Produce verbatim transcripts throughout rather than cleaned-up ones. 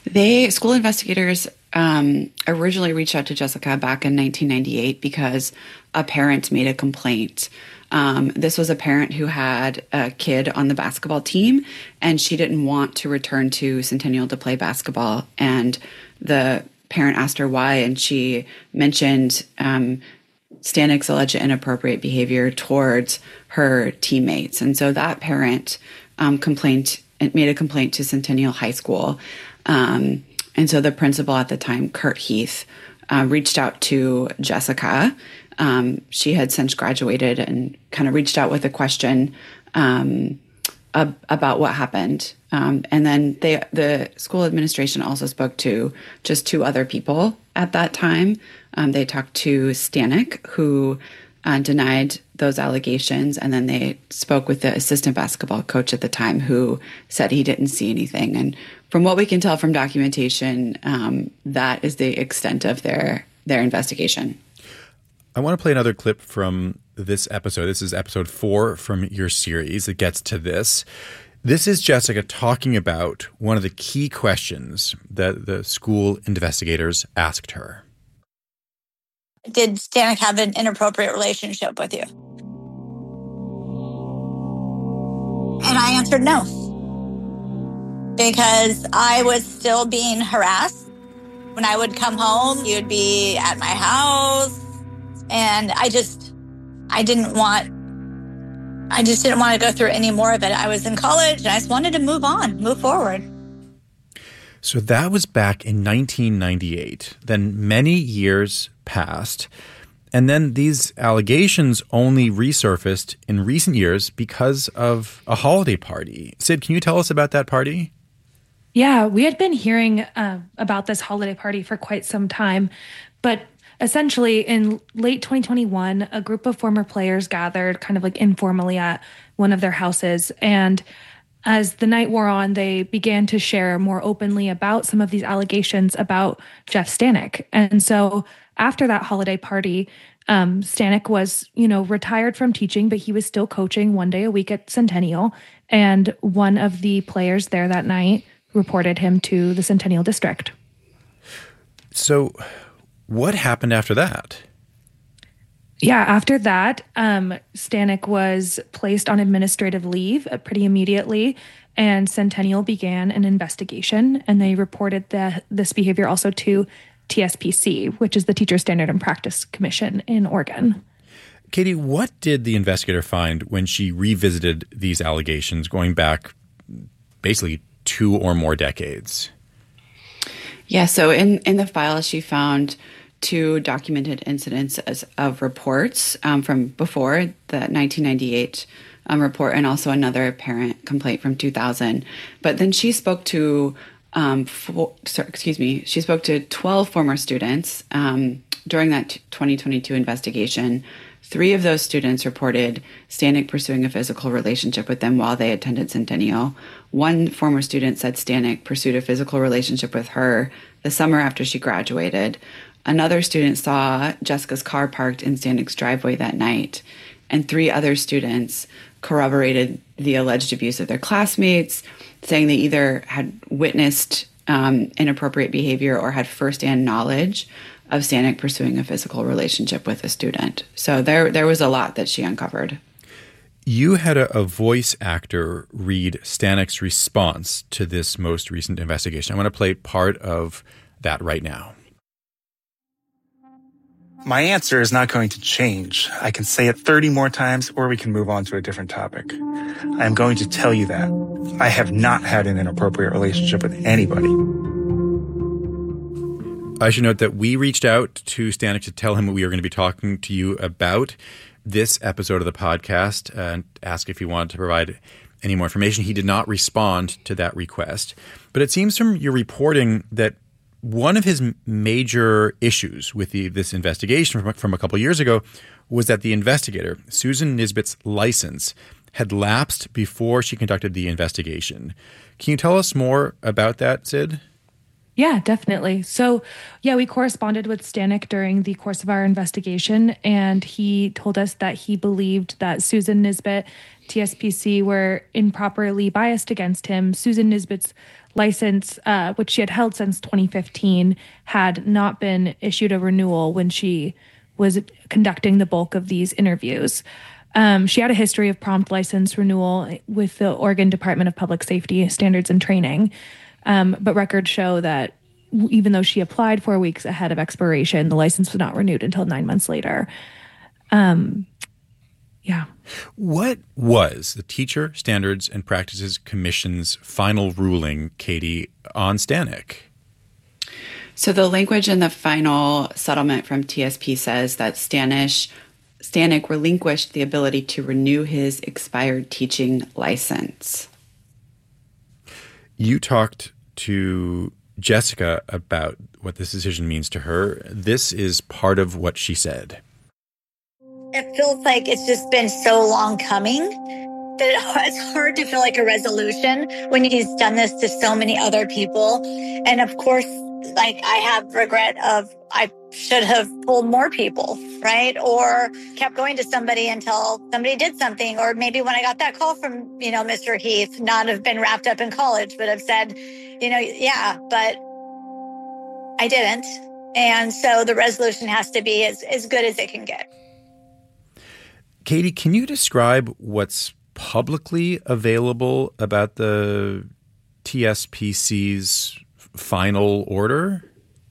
They school investigators um, originally reached out to Jessica back in nineteen ninety-eight because a parent made a complaint. Um, this was a parent who had a kid on the basketball team, and she didn't want to return to Centennial to play basketball. And the parent asked her why, and she mentioned um, Stanek's alleged inappropriate behavior towards her teammates. And so that parent um, complained, made a complaint to Centennial High School. Um, and so the principal at the time, Kurt Heath, uh, reached out to Jessica. Um, she had since graduated and kind of reached out with a question um, ab- about what happened. Um, and then they, the school administration also spoke to just two other people at that time. Um, they talked to Stanek, who uh, denied those allegations, and then they spoke with the assistant basketball coach at the time, who said he didn't see anything. And from what we can tell from documentation, um, that is the extent of their their investigation. I want to play another clip from this episode. This is episode four from your series. It gets to this. This is Jessica talking about one of the key questions that the school investigators asked her. Did Stanek have an inappropriate relationship with you? And I answered no. Because I was still being harassed. When I would come home, he would be at my house. And I just, I didn't want, I just didn't want to go through any more of it. I was in college and I just wanted to move on, move forward. So that was back in nineteen ninety-eight. Then many years passed. And then these allegations only resurfaced in recent years because of a holiday party. Sid, can you tell us about that party? Yeah, we had been hearing uh, about this holiday party for quite some time, but essentially, in late twenty twenty-one, a group of former players gathered kind of like informally at one of their houses. And as the night wore on, they began to share more openly about some of these allegations about Jeff Stanek. And so after that holiday party, um, Stanek was, you know, retired from teaching, but he was still coaching one day a week at Centennial. And one of the players there that night reported him to the Centennial District. So what happened after that? Yeah, after that, um, Stanek was placed on administrative leave uh, pretty immediately, and Centennial began an investigation, and they reported the, this behavior also to T S P C, which is the Teacher Standard and Practice Commission in Oregon. Katie, what did the investigator find when she revisited these allegations going back basically two or more decades? Yeah, so in, in the file, she found two documented incidents as, of reports um, from before the nineteen ninety-eight um, report, and also another parent complaint from two thousand. But then she spoke to, um, four, sorry, excuse me, she spoke to twelve former students um, during that twenty twenty-two investigation. Three of those students reported Stanek pursuing a physical relationship with them while they attended Centennial. One former student said Stanek pursued a physical relationship with her the summer after she graduated. Another student saw Jessica's car parked in Stanek's driveway that night. And three other students corroborated the alleged abuse of their classmates, saying they either had witnessed um, inappropriate behavior or had firsthand knowledge of Stanek pursuing a physical relationship with a student. So there there was a lot that she uncovered. You had a, a voice actor read Stanek's response to this most recent investigation. I want to play part of that right now. My answer is not going to change. I can say it thirty more times, or we can move on to a different topic. I am going to tell you that I have not had an inappropriate relationship with anybody. I should note that we reached out to Stanek to tell him what we were going to be talking to you about this episode of the podcast and ask if he wanted to provide any more information. He did not respond to that request. But it seems from your reporting that one of his major issues with the, this investigation from, from a couple of years ago was that the investigator, Susan Nisbet's license, had lapsed before she conducted the investigation. Can you tell us more about that, Sid? Yeah, definitely. So, yeah, we corresponded with Stanek during the course of our investigation, and he told us that he believed that Susan Nisbet, T S P C, were improperly biased against him. Susan Nisbet's license, uh, which she had held since twenty fifteen, had not been issued a renewal when she was conducting the bulk of these interviews. Um, she had a history of prompt license renewal with the Oregon Department of Public Safety Standards and Training. Um, but records show that even though she applied four weeks ahead of expiration, the license was not renewed until nine months later. Um, yeah. What was the Teacher Standards and Practices Commission's final ruling, Katie, on Stanek? So the language in the final settlement from T S P says that Stanish, Stanek relinquished the ability to renew his expired teaching license. You talked to Jessica about what this decision means to her. This is part of what she said. It feels like it's just been so long coming that it's hard to feel like a resolution when he's done this to so many other people. And of course, like I have regret of I should have pulled more people, right? Or kept going to somebody until somebody did something. Or maybe when I got that call from, you know, Mister Heath, not have been wrapped up in college, but have said, you know, yeah, but I didn't. And so the resolution has to be as, as good as it can get. Katie, can you describe what's publicly available about the T S P C's final order?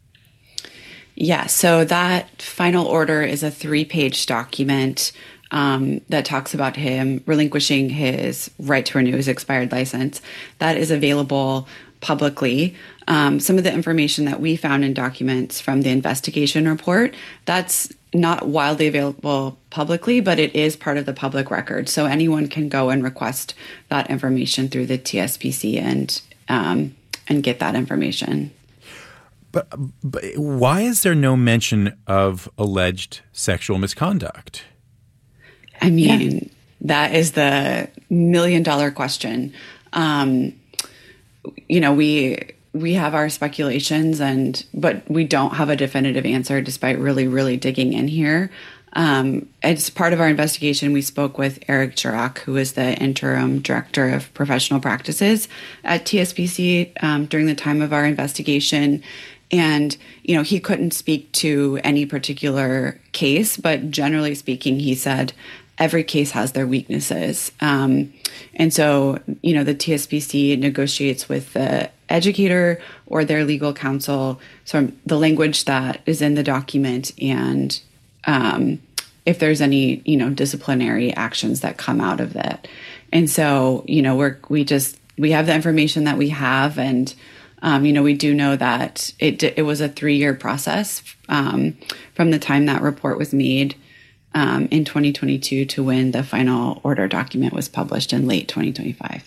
Yeah, so that final order is a three-page document um, that talks about him relinquishing his right to renew his expired license. That is available publicly. Um, some of the information that we found in documents from the investigation report, that's not widely available publicly, but it is part of the public record. So anyone can go and request that information through the T S P C and um, and get that information. But, but why is there no mention of alleged sexual misconduct? I mean, yeah. That is the million dollar question. Um, you know, we we have our speculations, and but we don't have a definitive answer despite really, really digging in here. Um, as part of our investigation, we spoke with Eric Chirac, who is the interim director of professional practices at T S P C um, during the time of our investigation. And, you know, he couldn't speak to any particular case, but generally speaking, he said every case has their weaknesses. Um, and so, you know, the T S P C negotiates with the educator or their legal counsel. So the language that is in the document and um, if there's any, you know, disciplinary actions that come out of that. And so, you know, we're, we just, we have the information that we have, and Um, you know, we do know that it it was a three-year process um, from the time that report was made um, in twenty twenty-two to when the final order document was published in late twenty twenty-five.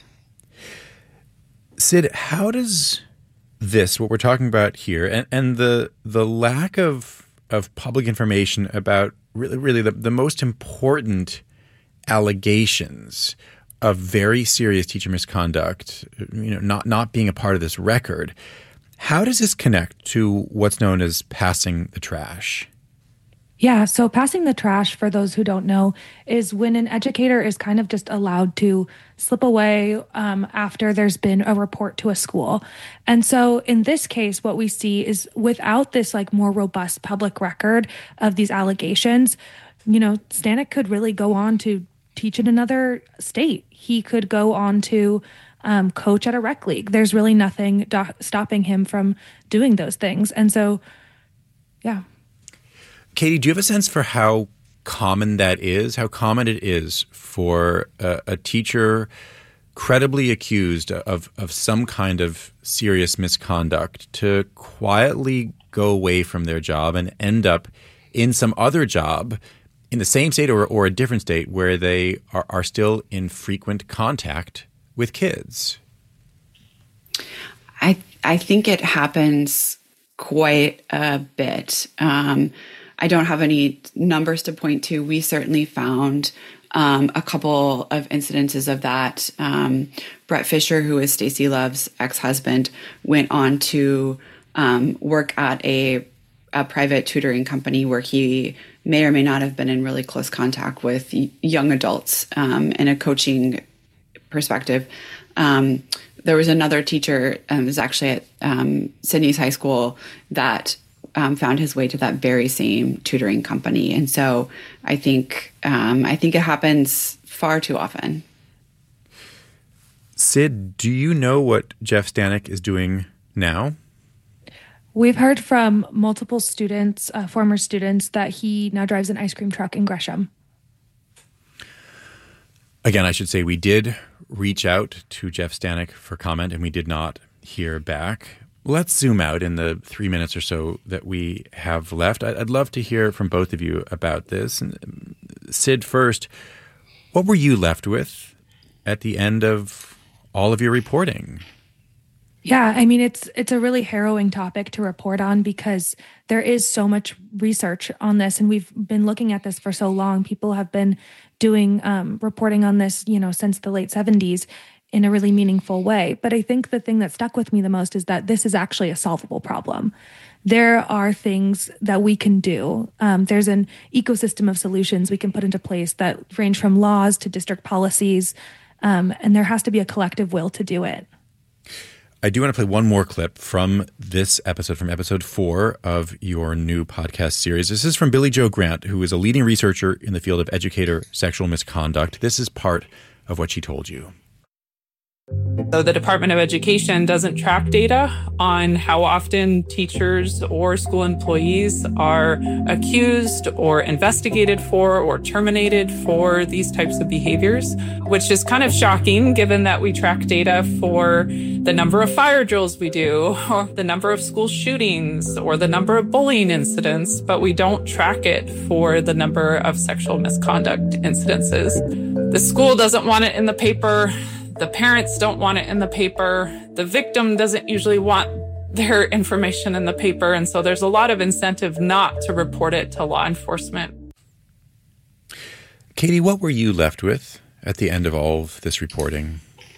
Sid, how does this, what we're talking about here, and, and the the lack of of public information about really, really the, the most important allegations of very serious teacher misconduct, you know, not, not being a part of this record, how does this connect to what's known as passing the trash? Yeah, so passing the trash, for those who don't know, is when an educator is kind of just allowed to slip away um, after there's been a report to a school. And so in this case, what we see is without this like more robust public record of these allegations, you know, Stanek could really go on to teach in another state. He could go on to um, coach at a rec league. There's really nothing do- stopping him from doing those things. And so, yeah. Katie, do you have a sense for how common that is? How common it is for a, a teacher credibly accused of, of some kind of serious misconduct to quietly go away from their job and end up in some other job in the same state or, or a different state where they are, are still in frequent contact with kids? I I think it happens quite a bit. Um, I don't have any numbers to point to. We certainly found um, a couple of incidences of that. Um, Brett Fisher, who is Stacey Love's ex-husband, went on to um, work at a, a private tutoring company where he may or may not have been in really close contact with young adults um, in a coaching perspective. Um, there was another teacher, um, was actually at um, Sydney's high school, that um, found his way to that very same tutoring company. And so I think um, I think it happens far too often. Sid, do you know what Jeff Stanek is doing now? We've heard from multiple students, uh, former students, that he now drives an ice cream truck in Gresham. Again, I should say we did reach out to Jeff Stanek for comment, and we did not hear back. Let's zoom out in the three minutes or so that we have left. I'd love to hear from both of you about this. And Sid, first, what were you left with at the end of all of your reporting? Yeah, I mean, it's it's a really harrowing topic to report on because there is so much research on this, and we've been looking at this for so long. People have been doing um, reporting on this, you know, since the late seventies in a really meaningful way. But I think the thing that stuck with me the most is that this is actually a solvable problem. There are things that we can do. Um, there's an ecosystem of solutions we can put into place that range from laws to district policies, um, and there has to be a collective will to do it. I do want to play one more clip from this episode, from episode four of your new podcast series. This is from Billie Jo Grant, who is a leading researcher in the field of educator sexual misconduct. This is part of what she told you. So the Department of Education doesn't track data on how often teachers or school employees are accused or investigated for or terminated for these types of behaviors, which is kind of shocking given that we track data for the number of fire drills we do, or the number of school shootings, or the number of bullying incidents, but we don't track it for the number of sexual misconduct incidences. The school doesn't want it in the paper. The parents don't want it in the paper. The victim doesn't usually want their information in the paper. And so there's a lot of incentive not to report it to law enforcement. Katie, what were you left with at the end of all of this reporting?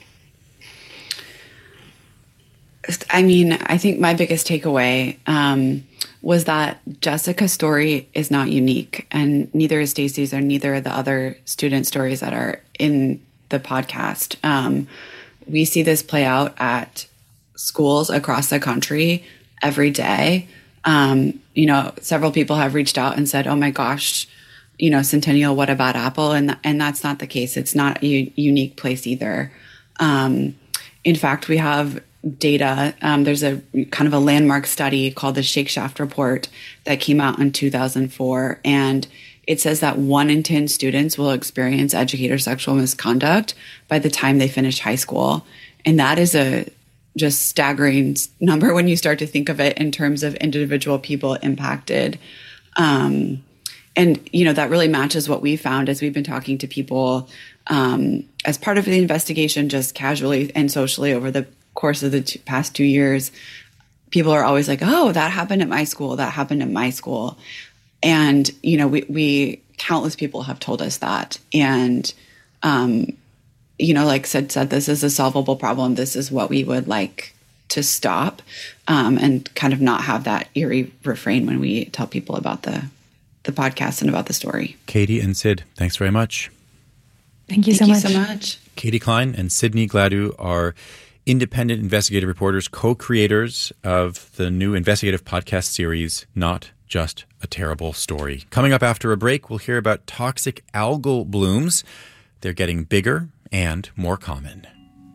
I mean, I think my biggest takeaway um, was that Jessica's story is not unique, and neither is Stacy's or neither of the other student stories that are in the podcast. Um, we see this play out at schools across the country every day. Um, you know, several people have reached out and said, oh my gosh, you know, Centennial, what about Apple? And, and that's not the case. It's not a u- unique place either. Um, in fact, we have data. Um, there's a kind of a landmark study called the Shake Shaft Report that came out in two thousand four. And it says that one in ten students will experience educator sexual misconduct by the time they finish high school. And that is a just staggering number when you start to think of it in terms of individual people impacted. Um, and, you know, that really matches what we found as we've been talking to people um, as part of the investigation, just casually and socially over the course of the two, past two years. People are always like, oh, that happened at my school. That happened at my school. And, you know, we, we countless people have told us that. And, um, you know, like Sid said, this is a solvable problem. This is what we would like to stop um, and kind of not have that eerie refrain when we tell people about the, the podcast and about the story. Katie and Sid, thanks very much. Thank you Thank so you much. so much. Katie Klein and Sydney Gladue are independent investigative reporters, co-creators of the new investigative podcast series, Not Just a Terrible Story. Coming up after a break, we'll hear about toxic algal blooms. They're getting bigger and more common.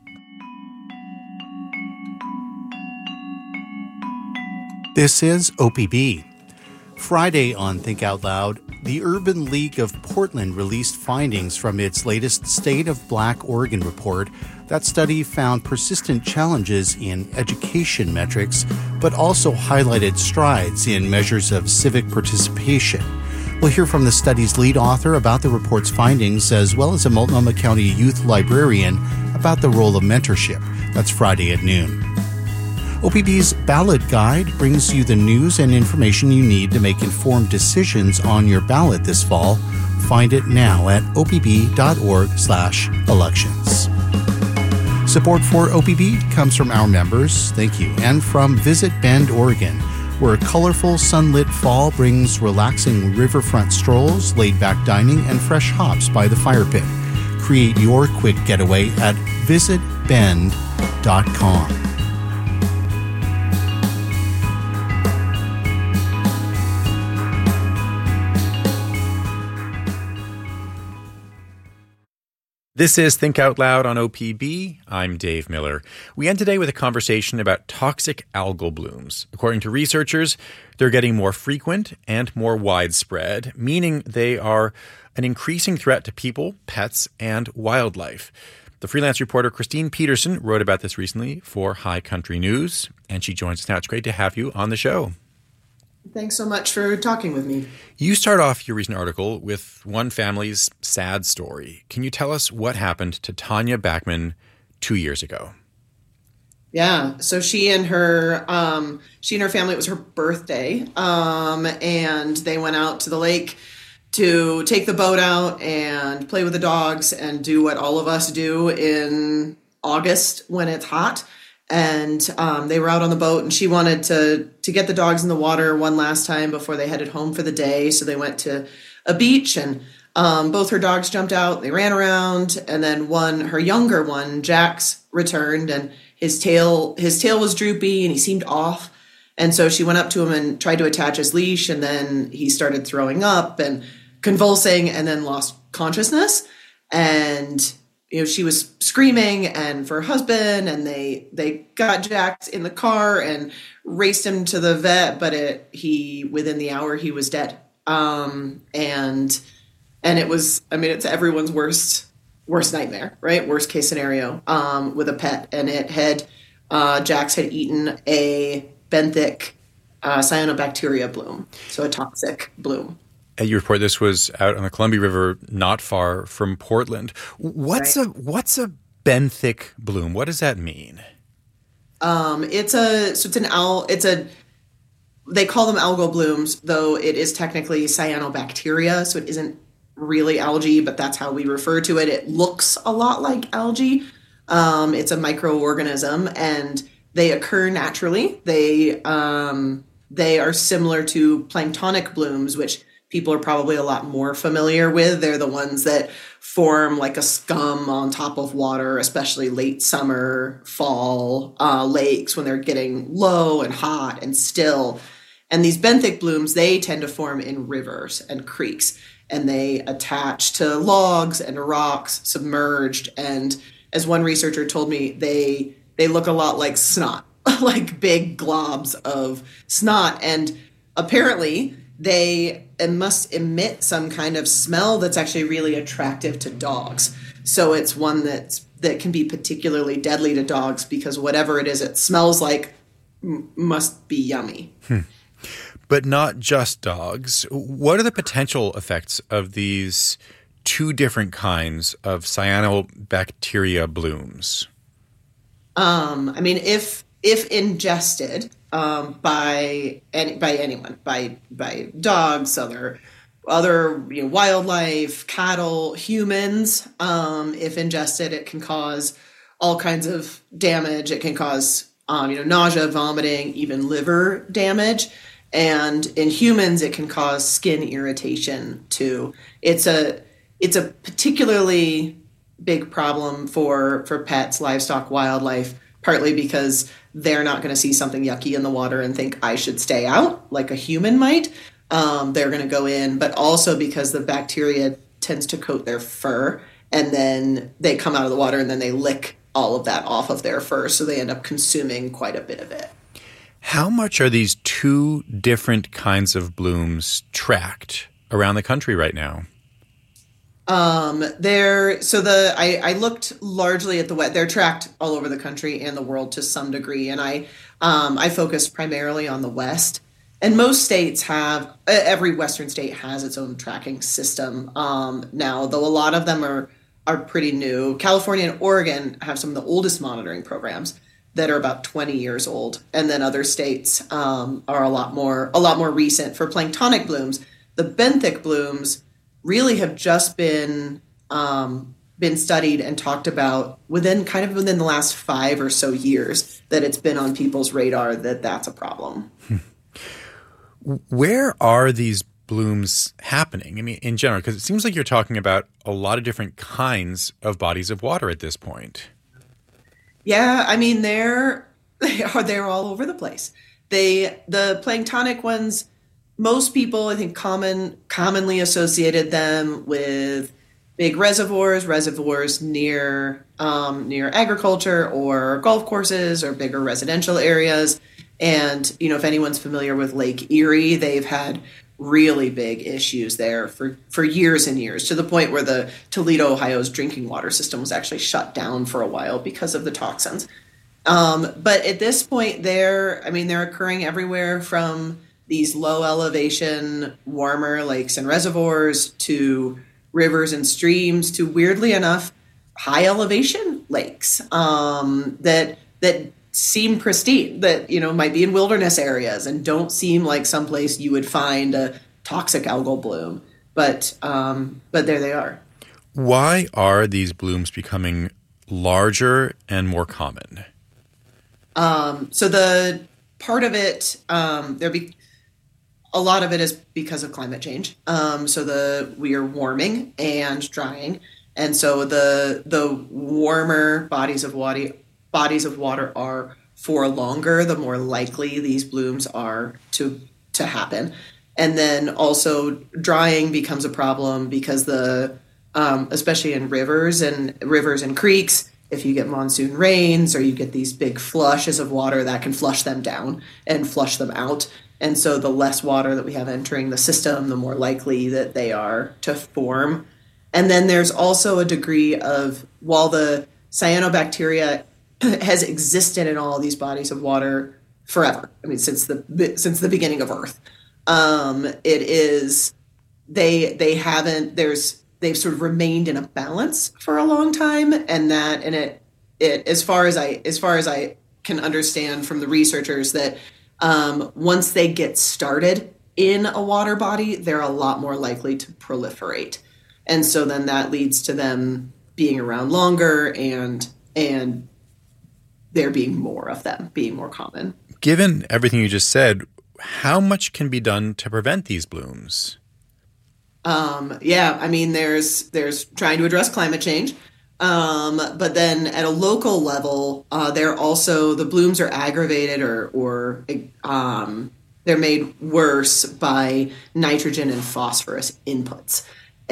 This is O P B. Friday on Think Out Loud, the Urban League of Portland released findings from its latest State of Black Oregon report. That study found persistent challenges in education metrics, but also highlighted strides in measures of civic participation. We'll hear from the study's lead author about the report's findings, as well as a Multnomah County youth librarian about the role of mentorship. That's Friday at noon. O P B's Ballot Guide brings you the news and information you need to make informed decisions on your ballot this fall. Find it now at opb.org slash elections. Support for O P B comes from our members, thank you, and from Visit Bend, Oregon, where a colorful, sunlit fall brings relaxing riverfront strolls, laid-back dining, and fresh hops by the fire pit. Create your quick getaway at visit bend dot com. This is Think Out Loud on O P B. I'm Dave Miller. We end today with a conversation about toxic algal blooms. According to researchers, they're getting more frequent and more widespread, meaning they are an increasing threat to people, pets, and wildlife. The freelance reporter Christine Peterson wrote about this recently for High Country News, and she joins us now. It's great to have you on the show. Thanks so much for talking with me. You start off your recent article with one family's sad story. Can you tell us what happened to Tanya Backman two years ago? Yeah, so she and her um, she and her family, it was her birthday, um, and they went out to the lake to take the boat out and play with the dogs and do what all of us do in August when it's hot. And um, they were out on the boat, and she wanted to to get the dogs in the water one last time before they headed home for the day. So they went to a beach, and um, both her dogs jumped out. They ran around, and then one, her younger one, Jax, returned, and his tail his tail was droopy, and he seemed off. And so she went up to him and tried to attach his leash, and then he started throwing up and convulsing, and then lost consciousness. And you know, she was screaming and for her husband, and they they got Jax in the car and raced him to the vet, but it he within the hour he was dead. Um, and and it was, I mean, it's everyone's worst worst nightmare, right? Worst case scenario um, with a pet. And it had uh, Jax had eaten a benthic uh, cyanobacteria bloom, so a toxic bloom. You report this was out on the Columbia River, not far from Portland. What's right. a what's a benthic bloom? What does that mean? Um, it's a so it's an al it's a they call them algal blooms, though it is technically cyanobacteria, so it isn't really algae, but that's how we refer to it. It looks a lot like algae. Um, it's a microorganism, and they occur naturally. They um, they are similar to planktonic blooms, which people are probably a lot more familiar with. They're the ones that form like a scum on top of water, especially late summer, fall uh, lakes when they're getting low and hot and still. And these benthic blooms, they tend to form in rivers and creeks, and they attach to logs and rocks submerged. And as one researcher told me, they they look a lot like snot, like big globs of snot. And apparently they must emit some kind of smell that's actually really attractive to dogs. So it's one that's that can be particularly deadly to dogs because whatever it is it smells like m- must be yummy. Hmm. But not just dogs. What are the potential effects of these two different kinds of cyanobacteria blooms? Um, I mean, if if ingested um, by any by anyone, by by dogs, other other you know, wildlife, cattle, humans, um, if ingested, it can cause all kinds of damage. It can cause um, you know nausea, vomiting, even liver damage. And in humans, it can cause skin irritation too. It's a it's a particularly big problem for for pets, livestock, wildlife, partly because they're not going to see something yucky in the water and think I should stay out like a human might. Um, they're going to go in, but also because the bacteria tends to coat their fur, and then they come out of the water and then they lick all of that off of their fur, so they end up consuming quite a bit of it. How much are these two different kinds of blooms tracked around the country right now? Um, they're so the I, I looked largely at the wet. They're tracked all over the country and the world to some degree, and I um, I focused primarily on the West. And most states have every Western state has its own tracking system um, now, though a lot of them are are pretty new. California and Oregon have some of the oldest monitoring programs that are about twenty years old, and then other states um, are a lot more a lot more recent. For planktonic blooms, the benthic blooms really have just been um, been studied and talked about within kind of within the last five or so years that it's been on people's radar that that's a problem. Where are these blooms happening? I mean, in general, because it seems like you're talking about a lot of different kinds of bodies of water at this point. Yeah, I mean, they're they are they're all over the place. They the planktonic ones, most people I think common commonly associated them with big reservoirs, reservoirs near um, near agriculture or golf courses or bigger residential areas. And you know, if anyone's familiar with Lake Erie, they've had really big issues there for, for years and years, to the point where the Toledo, Ohio's drinking water system was actually shut down for a while because of the toxins. Um, but at this point, they're, I mean, they're occurring everywhere from these low elevation, warmer lakes and reservoirs to rivers and streams to, weirdly enough, high elevation lakes um, that that seem pristine, that, you know, might be in wilderness areas and don't seem like someplace you would find a toxic algal bloom. But um, but there they are. Why are these blooms becoming larger and more common? Um, so the part of it, um, there be a lot of it is because of climate change. Um, so the we are warming and drying, and so the the warmer bodies of water bodies of water are for longer, the more likely these blooms are to to happen. And then also drying becomes a problem because the um, especially in rivers and rivers and creeks, if you get monsoon rains or you get these big flushes of water, that can flush them down and flush them out. And so the less water that we have entering the system, the more likely that they are to form. And then there's also a degree of, while the cyanobacteria has existed in all these bodies of water forever, I mean, since the since the beginning of Earth, um, it is, they they haven't, there's, they've sort of remained in a balance for a long time. And that, and it, it, as far as I, as far as I can understand from the researchers, that um, once they get started in a water body, they're a lot more likely to proliferate. And so then that leads to them being around longer and, and there being more of them, being more common. Given everything you just said, how much can be done to prevent these blooms? Um, yeah, I mean, there's there's trying to address climate change, um, but then at a local level, uh, they're also, the blooms are aggravated or or um, they're made worse by nitrogen and phosphorus inputs,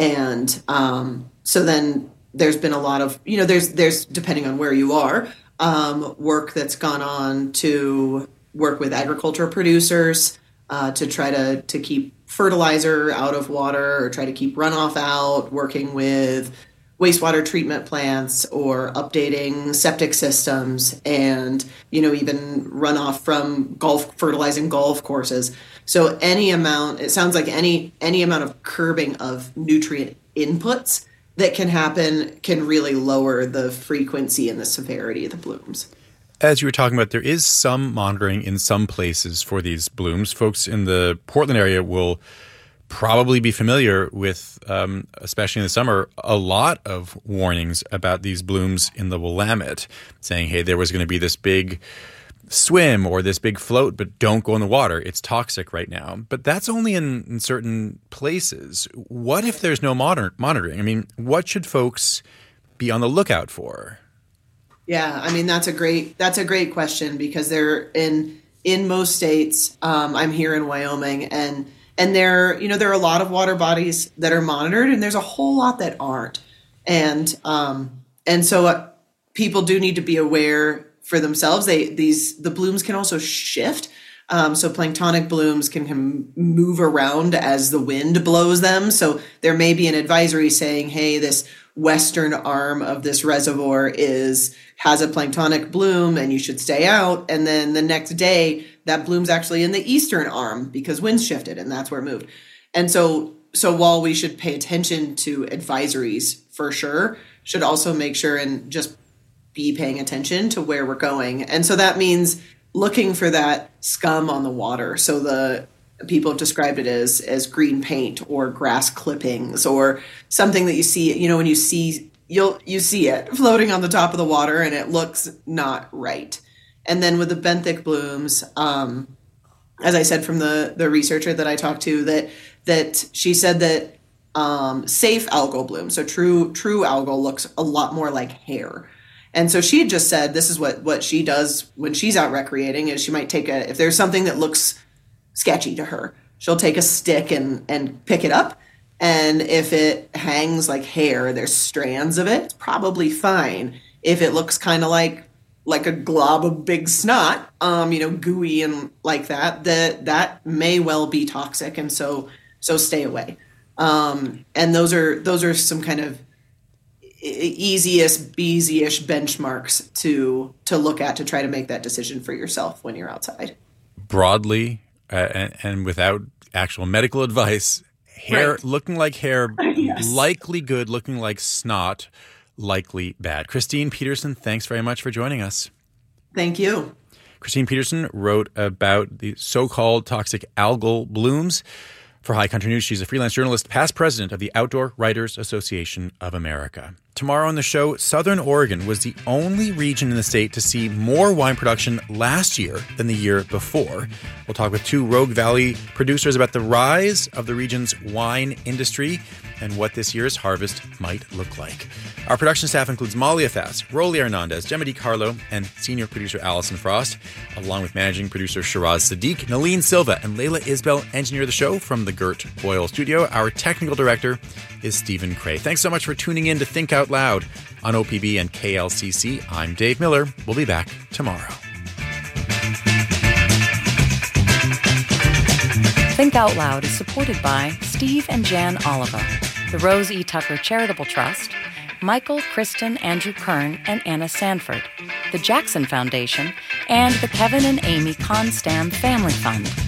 and um, so then there's been a lot of, you know, there's there's depending on where you are, um, work that's gone on to work with agriculture producers uh, to try to to keep fertilizer out of water or try to keep runoff out, working with wastewater treatment plants or updating septic systems and, you know, even runoff from golf, fertilizing golf courses. So any amount, it sounds like any any amount of curbing of nutrient inputs that can happen can really lower the frequency and the severity of the blooms. As you were talking about, there is some monitoring in some places for these blooms. Folks in the Portland area will probably be familiar with, um, especially in the summer, a lot of warnings about these blooms in the Willamette, saying, hey, there was going to be this big swim or this big float, but don't go in the water. It's toxic right now. But that's only in, in certain places. What if there's no moder- monitoring? I mean, what should folks be on the lookout for? Yeah, I mean, that's a great that's a great question, because they're in in most states. Um, I'm here in Wyoming, and and there you know there are a lot of water bodies that are monitored, and there's a whole lot that aren't. And um, and so uh, people do need to be aware for themselves. They these the blooms can also shift. Um, so planktonic blooms can, can move around as the wind blows them. So there may be an advisory saying, hey, this western arm of this reservoir is has a planktonic bloom and you should stay out. And then the next day that bloom's actually in the eastern arm because winds shifted and that's where it moved. And so so while we should pay attention to advisories for sure, should also make sure and just be paying attention to where we're going. And so that means looking for that scum on the water. So the people have described it as as green paint or grass clippings or something that you see, you know, when you see you'll you see it floating on the top of the water, and it looks not right. And then with the benthic blooms, um, as I said from the the researcher that I talked to, that that she said that um, safe algal bloom, so true true algal, looks a lot more like hair. And so she had just said this is what what she does when she's out recreating, is she might take a, if there's something that looks sketchy to her, she'll take a stick and and pick it up. And if it hangs like hair, there's strands of it, it's probably fine. If it looks kind of like like a glob of big snot, um, you know, gooey and like that, that that may well be toxic, and so so stay away. Um, and those are those are some kind of easiest, beesy-ish benchmarks to to look at to try to make that decision for yourself when you're outside. Broadly, uh, and, and without actual medical advice, hair right. looking like hair, yes. likely good, looking like snot, likely bad. Christine Peterson, thanks very much for joining us. Thank you. Christine Peterson wrote about the so-called toxic algal blooms for High Country News. She's a freelance journalist, past president of the Outdoor Writers Association of America. Tomorrow on the show, Southern Oregon was the only region in the state to see more wine production last year than the year before. We'll talk with two Rogue Valley producers about the rise of the region's wine industry and what this year's harvest might look like. Our production staff includes Molly Athas, Rolly Hernandez, Gemma DiCarlo, and senior producer Allison Frost, along with managing producer Shiraz Sadiq, Naleen Silva, and Layla Isbell engineer the show from the Gert Boyle studio. Our technical director is Stephen Cray. Thanks so much for tuning in to Think Out Loud on O P B and K L C C. I'm Dave Miller. We'll be back tomorrow. Think Out Loud is supported by Steve and Jan Oliva, the Rose E. Tucker Charitable Trust, Michael, Kristen, Andrew Kern, and Anna Sanford, the Jackson Foundation, and the Kevin and Amy Constam Family Fund.